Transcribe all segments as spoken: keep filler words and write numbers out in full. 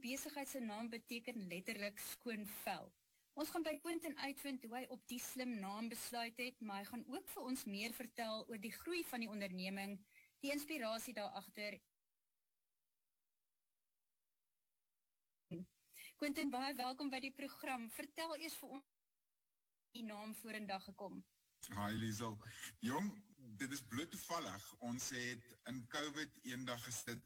besigheid se naam beteken letterlik skoon vel. Ons gaan by Quentin uitvind hoe hy op die slim naam besluit het, maar hy gaan ook vir ons meer vertel oor die groei van die onderneming, die inspirasie daarachter. Quentin, baie welkom by die program. Vertel eers vir ons die naam vorendag gekom. Hi Liesel. Jong, dit is bloed toevallig. Ons het in COVID eendag gesit,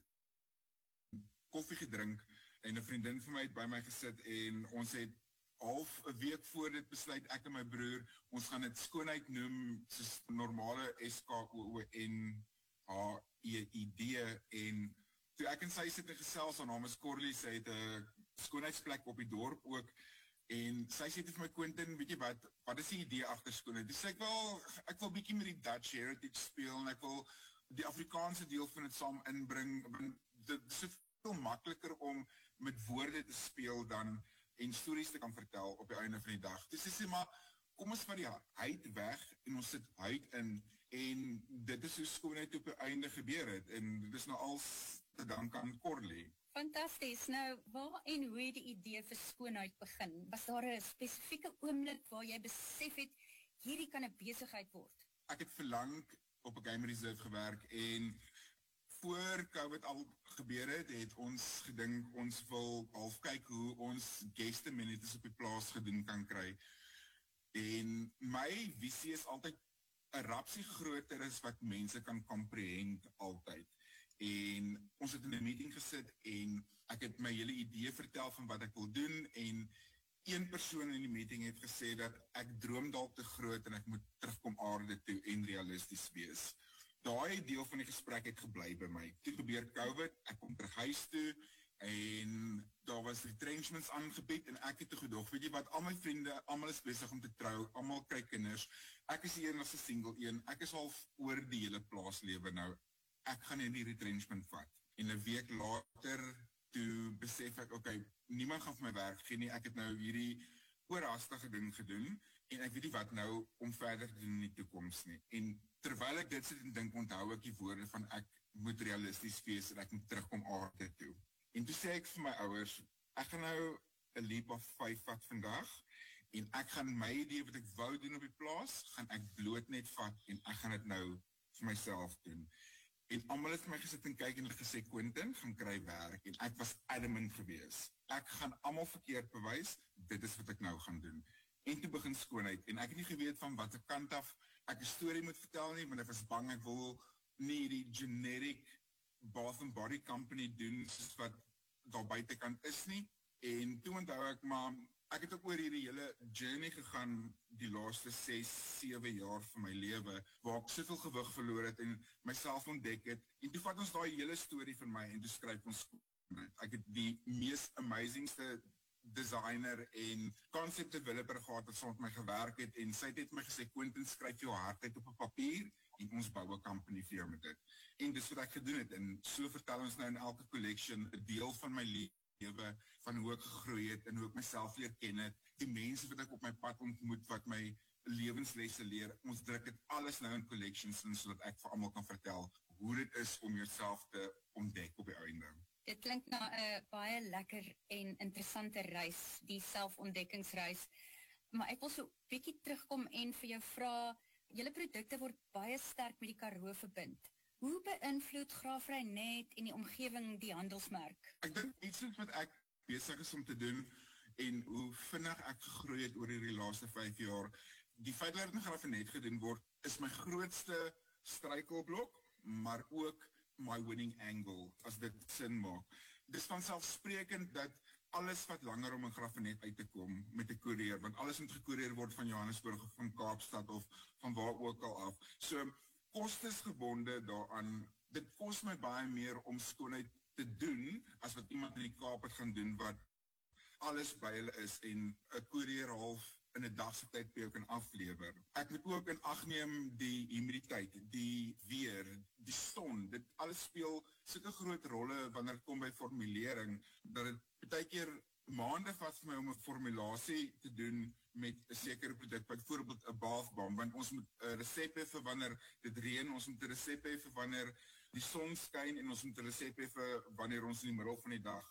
koffie gedrink, en 'n vriendin van my het by my gesit, en ons het half 'n week voor dit besluit, ek en my broer, ons gaan dit skoonheid noem, soos normale S K O O N H E I D, en toe ek en sy sit en gesels, haar naam is Corley, sy het 'n skoonheidsplek op die dorp ook, en sy sê vir my, Quentin, weet jy wat, wat is die idee agter skoonheid? Dus ek wil, ek wil bietjie met die Dutch heritage speel, en ek wil die Afrikaanse deel van het saam inbring, want dit is veel makliker om met woorde te speel dan, en stories te kan vertel op die einde van die dag. Dus sy sê maar, kom ons van die huid weg, en ons sit huid in, en dit is hoe skoonheid op die einde gebeur het, en dit is nou als te dank aan Corley. Fantasties. Nou, waar en hoe het die idee vir skoonheid begin? Was daar 'n spesifieke oomblik waar jy besef het, hierdie kan 'n besigheid word? Ek het verlang op 'n game reserve gewerk, en voor COVID al gebeur het, het ons gedink, ons wil half kyk hoe ons guest amenities op die plaas gedoen kan kry. En my visie is altyd 'n rapsie groter is wat mense kan comprehend altyd. En ons het in 'n meeting gesit, en ek het my hele idee vertel van wat ek wil doen, en een persoon in die meeting het gesê dat ek droom dalk te groot, en ek moet terugkom aarde toe en realisties wees. Daai deel van die gesprek het gebly by my. Toe gebeur COVID, ek kom terug huis toe, en daar was retrenchments aangebied, en ek het toe gedog, weet jy wat, al my vriende, almal is besig om te trou, almal kry kinders, ek is die enigste single een, ek is al oor die hele plaaslewe nou, ek gaan in die retrenchment vat. En 'n week later, toe besef ek, okay, niemand gaan vir my werk gee nie, ek het nou hierdie oorhaastige ding gedoen, en ek weet nie wat nou om verder te doen in die toekoms nie. En terwyl ek dit sit en dink, onthou ek die woorde van ek moet realisties wees, en ek moet terugkom aarde toe. En toe sê ek vir my ouers, ek gaan nou 'n leap of faith vat vandag, en ek gaan my idee wat ek wou doen op die plaas, gaan ek bloot net vat, en ek gaan dit nou vir myself doen. En almal het vir my gesit en kyk en gesê, Quentin, gaan kry werk, en ek was adamant gewees. Ek gaan almal verkeerd bewys, dit is wat ek nou gaan doen. En toe begin skoonheid, en ek het nie geweet van wat ek kant af, ek 'n storie moet vertel nie, maar ek was bang, ek wil nie die generic Bath and Body Company doen, soos wat daar buitekant is nie, en toe onthou ek, maar ek het ook oor hierdie hele journey gegaan, die laaste ses, sewe jaar van my lewe, waar ek soveel gewig verloor het, en myself ontdek het, en toe vat ons daai hele storie van my, en toe skryf ons skoonheid. Ek het die meest amazingste designer en concept developer gehad wat saam met my gewerk het, en sy het my gesê, Quentin, skryf jou hart uit op 'n papier, en ons bou 'n company vir jou met dit. En dis wat ek gedoen het, en so vertel ons nou in elke collection 'n deel van my lewe, van hoe ek gegroei het, en hoe ek myself leer ken het, die mense wat ek op my pad ontmoet, wat my lewenslesse leer, ons druk het alles nou in collections, en sodat ek vir almal kan vertel, hoe dit is om jouself te ontdek op die einde. Dit klink na 'n baie lekker en interessante reis, die selfontdekkingsreis. Maar ek wil so bietjie terugkom en vir jou vra, julle produkte word baie sterk met die Karoo verbind. Hoe beïnvloed Graafrenet en die omgewing die handelsmerk? Ek dink iets wat ek besig is om te doen, en hoe vinnig ek gegroei het oor hierdie laaste vyf jaar, die feit dat dit in Graafrenet gedoen word, is my grootste struikelblok, maar ook my winning angle, as dit sin maak. Dis vanselfsprekend dat alles wat langer om in Graafrenet uit te kom met die koerier, want alles moet gekoerier word van Johannesburg of van Kaapstad of van waar ook al af. So, kostesgebonde daaraan, dit kost my baie meer om skoonheid te doen, as wat iemand in die Kaap het gaan doen, wat alles by hulle is, en 'n koerier half in 'n dag se tyd by jou kan aflewer. Ek moet ook in ag neem die humiditeit, die weer, die son, dit alles speel sulke groot rolle wanneer dit kom by formulering, dat dit baie keer maande vat vir my om 'n formulasie te doen met 'n sekere produk, byvoorbeeld 'n bath bomb, want ons moet 'n resep hê vir wanneer dit reën, ons moet 'n resep hê vir wanneer die son skyn, en ons moet 'n resep hê vir wanneer ons in die middel van die dag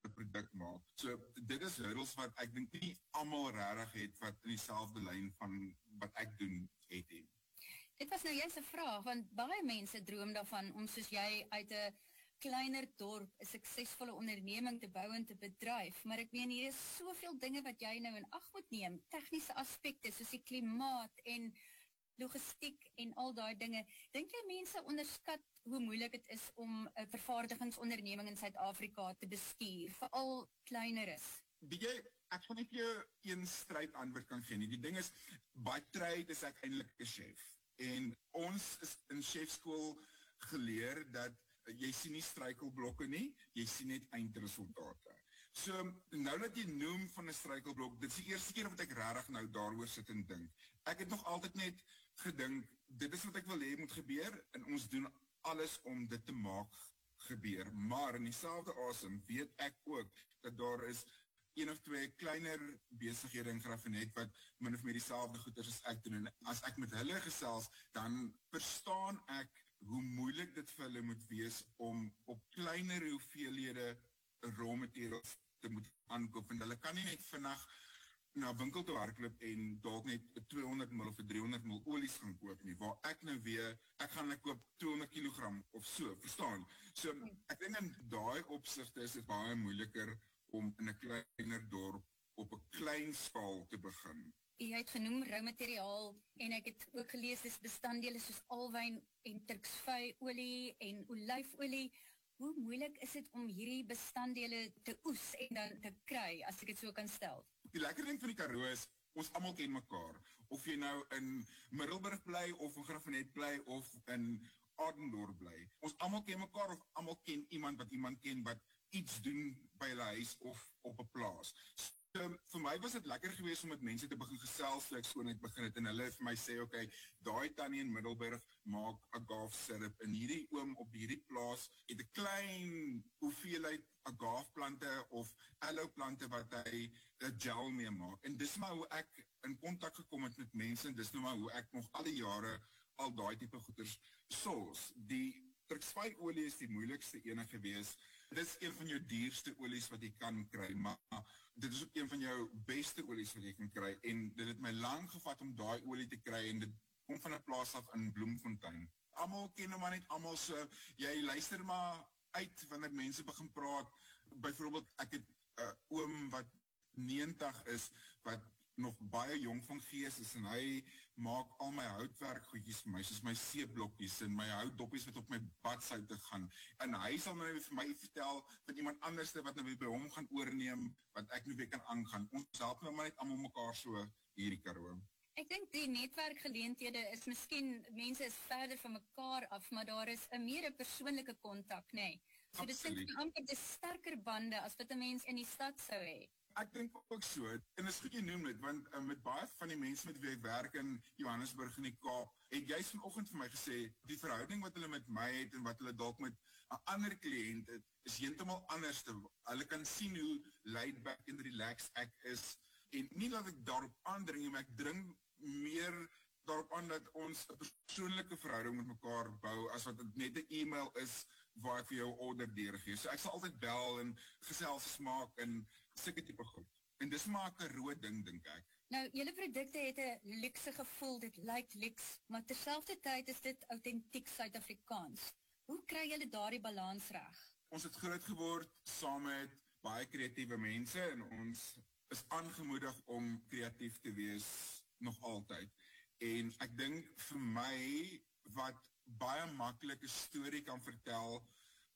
'n produk maak. So dit is hurdles wat ek dink nie almal regtig het wat in dieselfde lyn van wat ek doen het nie. Dit was nou juist 'n vraag, want baie mense droom daarvan om soos jy uit 'n kleiner dorp 'n suksesvolle onderneming te bou en te bedryf, maar ek meen hier is soveel dinge wat jy nou in ag moet neem, tegniese aspekte soos die klimaat en logistiek en al daai dinge. Dink jy mense onderskat hoe moeilik dit is om 'n vervaardigingsonderneming in Suid-Afrika te bestuur, veral kleineres? Weet jy, ek gaan nie vir jou een stryd antwoord kan gee nie. Die ding is, by trade is ek eintlik 'n chef. En ons is in chefskool geleer dat jy sien nie struikelblokke nie, jy sien net eindresultate. So, nou dat jy noem van 'n struikelblok, dit is die eerste keer wat ek regtig nou daaroor sit en dink. Ek het nog altyd net gedink, dit is wat ek wil hê moet gebeur, en ons doen alles om dit te maak gebeur. Maar in dieselfde asem weet ek ook, dat daar is een of twee kleiner besighede in Graafrenet wat min of meer dieselfde goeders as ek doen. En as ek met hulle gesels, dan verstaan ek hoe moeilik dit vir hulle moet wees om op kleiner hoeveelhede raw materials te moet aankoop. En hulle kan nie net vinnig na 'n winkel toe hardloop en dalk net tweehonderd mil of driehonderd mil olies gaan koop nie, waar ek nou weer, ek gaan net koop tweehonderd kilogram of so, verstaan? So, ek dink in daai opsigte is dit baie moeiliker om in 'n kleiner dorp op 'n klein skaal te begin. Jy het genoem rou materiaal en ek het ook gelees dis bestanddele soos alwyn en turksvy olie en olyfolie. Hoe moeilik is dit om hierdie bestanddele te oes en dan te kry, as ek dit so kan stel? Die lekker ding van die Karoo is, ons almal ken mekaar. Of jy nou in Middelburg bly, of in Graafrenet bly, of in Adendorp bly. Ons almal ken mekaar, of almal ken iemand wat iemand ken, wat iets doen by hulle huis, of op 'n plaas. So, vir my was dit lekker geweest om met mense te begin gesels, toe ek skoonheid begin het, en hulle vir my sê, okay, daai tannie in Middelburg maak agave syrup, en hierdie oom op hierdie plaas het 'n klein hoeveelheid agaveplante of aloe plante wat hy 'n gel mee maak. En dis maar hoe ek in kontak gekom het met mense, en dis nou maar hoe ek nog al die jare al daai tipe goeders soos. Die turksvy olie is die moeilikste ene gewees. Dit is een van jou duurste olies wat jy kan kry, maar dit is ook een van jou beste olies wat jy kan kry, en dit het my lang gevat om daai olie te kry, en dit kom van 'n plaas af in Bloemfontein. Almal ken hom maar net almal, so jy luister maar uit wanneer mense begin praat. Byvoorbeeld, ek het 'n uh, oom wat negentig is, wat nog baie jong van gees is, en hy maak al my houtwerk goedjies vir my, soos my seeblokkies en my houtdoppies wat op my badsuite gaan. En hy sal nou vir my vertel van iemand anders wat nou weer by hom gaan oorneem, wat ek nou weer kan aangaan. Ons help nou maar net almal mekaar so hierdie Karoo. Ek dink die netwerkgeleenthede is miskien, mense is verder van mekaar af, maar daar is 'n meer 'n persoonlike kontak, nê? Nee. So dit is amper dis sterker bande as wat 'n mens in die stad sou hê. Ek dink ook so, en is goed jy noem dit, want uh, met baie van die mense met wie ek werk in Johannesburg en die Kaap, het jy vanoggend vir my gesê, die verhouding wat hulle met my het, en wat hulle dalk met 'n ander kliënt het, is heeltemal anders. Hulle kan sien hoe laid back en relaxed ek is, en nie dat ek daarop aandring, maar ek dring meer daarop aan dat ons 'n persoonlike verhouding met mekaar bou, as wat dit net 'n e-mail is, waar ek vir jou order deurgee. So ek sal altyd bel, en gesels maak, en sulke tipe goed. En dis maar 'n Karoo ding, dink ek. Nou, julle produkte het 'n luxe gevoel, dit lyk luks, maar terselfdertyd is dit autentiek Suid-Afrikaans. Hoe kry julle daardie balans reg? Ons het groot geword saam met baie kreatiewe mense, en ons is aangemoedig om kreatief te wees nog altyd. En ek dink vir my wat baie maklik 'n storie kan vertel,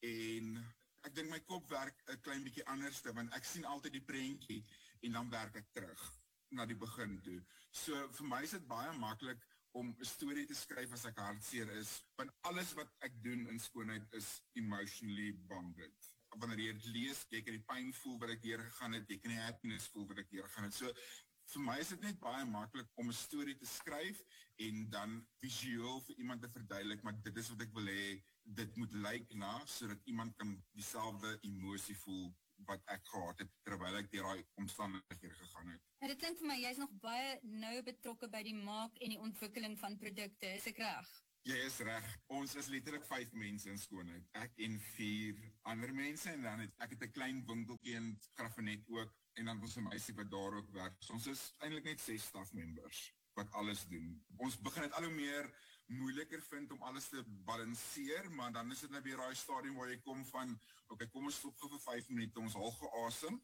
en ek dink my kop werk 'n klein bietjie anders, want ek sien altyd die prentjie en dan werk ek terug na die begin toe. So vir my is dit baie maklik om 'n storie te skryf as ek hartseer is, want alles wat ek doen in skoonheid is emotionally bonded. Wanneer jy dit lees, jy kan die pyn voel wat ek deurgegaan het, jy kan die happiness voel wat ek deurgegaan het. So vir my is dit net baie maklik om 'n storie te skryf en dan visueel vir iemand te verduidelik, maar dit is wat ek wil hê, dit moet lyk na, sodat iemand kan dieselfde emosie voel wat ek gehad het, terwyl ek deur daai omstandighede gegaan het. En dit klink vir my, jy is nog baie nou betrokke by die maak en die ontwikkeling van produkte, is ek reg? Jy is reg. Ons is letterlik vyf mense in skoonheid. Ek en vier ander mense, en dan het ek het 'n klein winkeltjie in staf en net ook, en dan ons 'n meisie wat daar ook werk. So ons is eintlik net ses stafmembers wat alles doen. Ons begin dit al hoe meer moeiliker vind om alles te balanseer, maar dan is dit nou weer daai stadium waar jy kom van, okay, kom ons stop gou vir vyf minute, ons haal geasem,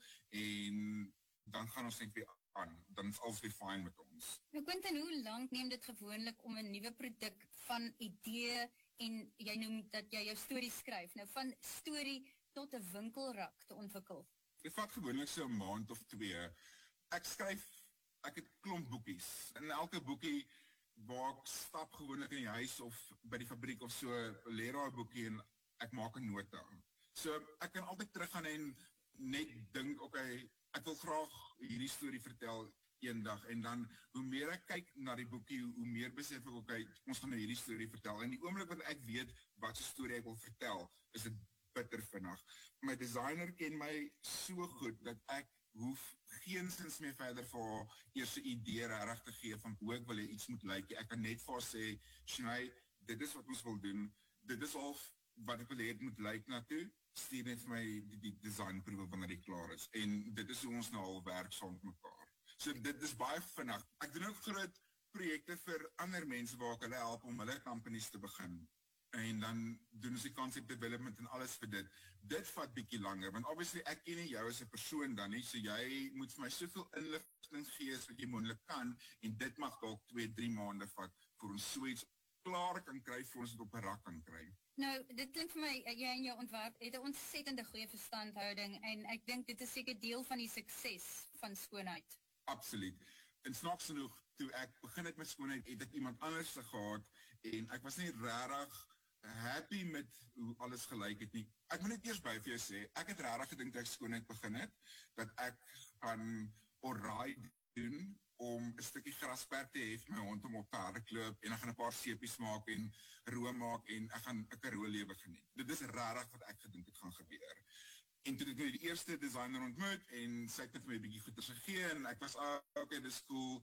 en dan gaan ons net weer aan. Dan is alles weer fine met ons. Nou Quentin, hoe lank neem dit gewoonlik om 'n nuwe produk van idee, en jy noem dat jy jou storie skryf, nou van storie tot 'n winkelrak te ontwikkel? Dit vat gewoonlik so 'n maand of twee. Ek skryf, ek het klomp boekies. In elke boekie waar ek stap gewoonlik in die huis of by die fabriek of so, lê daar 'n boekie en ek maak 'n nota. So ek kan altyd teruggaan en net dink, okay, ek wil graag hierdie storie vertel eendag, en dan hoe meer ek kyk na die boekie, hoe meer besef ek, okay, ons gaan nou hierdie storie vertel. En die oomblik wat ek weet wat se storie ek wil vertel, is dit bitter vinnig. My designer ken my so goed dat ek hoef geensins meer verder vir haar eers 'n idee reg te gee van hoe ek wil hê iets moet lyk. Ek kan net vir haar sê, Shanay, dit is wat ons wil doen. Dit is al wat ek wil hê dit moet lyk na toe. Stuur net vir my die, die designproewe wanneer dit klaar is. En dit is hoe ons nou al werk saam met mekaar. So dit is baie vinnig. Ek doen ook groot projekte vir ander mense waar ek hulle help om hulle companies te begin. En dan doen ons die concept development en alles vir dit. Dit vat bietjie langer, want obviously ek ken nie jou as 'n persoon dan nie, so jy moet vir my soveel inligting gee as wat jy moontlik kan, en dit mag dalk twee, drie maande vat vir ons so iets klaar kan kry, vir ons dit op 'n rak kan kry. Nou, dit klink vir my, jy en jou ontwerp het 'n ontsettende goeie verstandhouding, en ek dink dit is seker deel van die sukses van skoonheid. Absoluut. En snaaks genoeg, toe ek begin het met skoonheid, het ek iemand anders gehad, en ek was nie regtig happy met hoe alles gelyk het nie. Ek moet net eers by vir jou sê, ek het regtig gedink dat ek skoonheid begin het, dat ek gaan oraai doen om 'n stukkie grasperk te hê vir my hond om op te hardloop, en ek gaan 'n paar seepies maak en room maak, en ek gaan 'n Karoo lewe geniet. Dit is regtig wat ek gedink het gaan gebeur. En toe het ek die eerste designer ontmoet, en sy het net my 'n bietjie goeders gegee, en ek was, ah, okay, dis cool,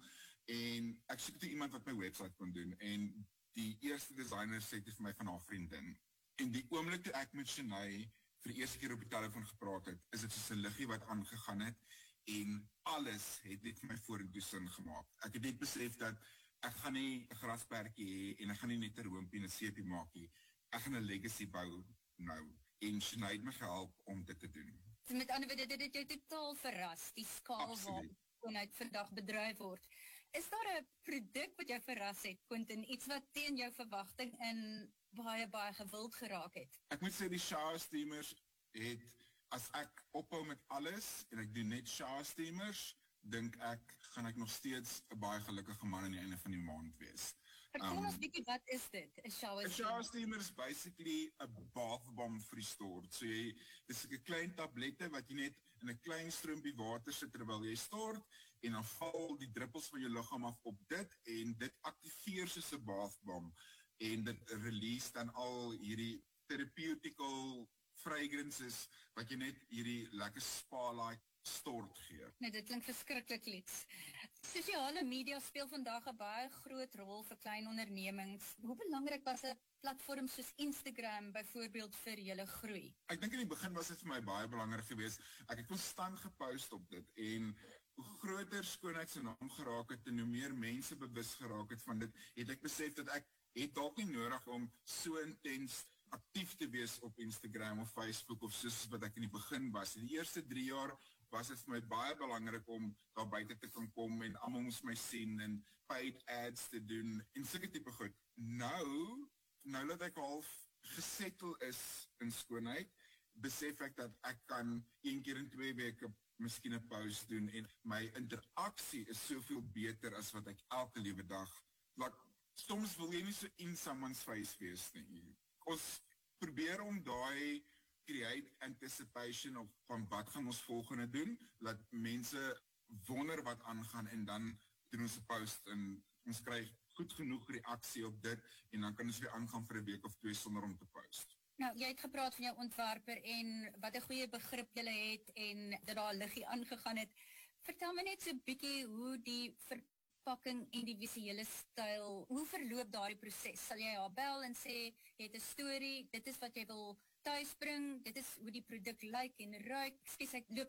en ek soek toe iemand wat my website kon doen, en die eerste designer sê dit vir my van haar vriendin. En die oomblik toe ek met Shanay vir die eerste keer op die telefoon gepraat het, is dit soos 'n liggie wat aangegaan het, en alles het net vir my vorentoe sin gemaak. Ek het net besef dat ek gaan nie 'n grasperkie hê, en ek gaan nie net 'n roompie en 'n seepie maak nie. Ek gaan 'n legacy bou nou, en Shanay het my gehelp om dit te doen. So met ander woorde, dit het jou totaal verras, die skaal waar skoonheid vandag bedryf word. Is daar 'n produk wat jou verras het, Quentin, iets wat teen jou verwagting in baie, baie gewild geraak het? Ek moet sê die shower steamers het, as ek ophou met alles, en ek doen net shower steamers, dink ek, gaan ek nog steeds 'n baie gelukkige man aan die einde van die maand wees. Vertel um, ons bietjie, wat is dit, 'n shower steamer? 'n shower steamer is basically 'n bath bomb vir die stort. So jy, dis 'n klein tablette wat jy net in 'n klein stroompie water sit terwyl jy stort, en dan val die druppels van jou liggaam af op dit, en dit aktiveer soos 'n bath bomb, en dit release dan al hierdie therapeutical fragrances, wat jy net hierdie lekker spa-like stort gee. Nee, dit klink verskriklik liefs. Sosiale media speel vandag 'n baie groot rol vir klein ondernemings. Hoe belangrik was 'n platform soos Instagram byvoorbeeld vir julle groei? Ek dink in die begin was dit vir my baie belangrik geweest. Ek het konstant gepost op dit, en hoe groter skoonheid se naam geraak het, en hoe meer mense bewus geraak het van dit, het ek besef dat ek het dalk nie nodig om so intens aktief te wees op Instagram of Facebook of soos wat ek in die begin was. In die eerste drie jaar was dit vir my baie belangrik om daar buite te kan kom, en almal moes my sien, en paid ads te doen, en sulke tipe goed. Nou, nou dat ek half gesettel is in skoonheid, besef ek dat ek kan een keer in twee weke miskien 'n post doen, en my interaksie is soveel beter as wat ek elke liewe dag, like, soms wil jy nie so in someone's face wees nie. Ons probeer om daai create anticipation of van wat gaan ons volgende doen, laat mense wonder wat aangaan, en dan doen ons 'n post, en ons kry goed genoeg reaksie op dit, en dan kan ons weer aangaan vir 'n week of twee sonder om te post. Nou, jy het gepraat van jou ontwerper, en wat 'n goeie begrip julle het, en dat daar 'n liggie aangegaan het. Vertel my net so 'n bietjie hoe die verpakking en die visuele styl, hoe verloop daardie proses? Sal jy haar bel en sê, jy het 'n storie, dit is wat jy wil tuisbring, dit is hoe die produk lyk en ruik, skus ek loop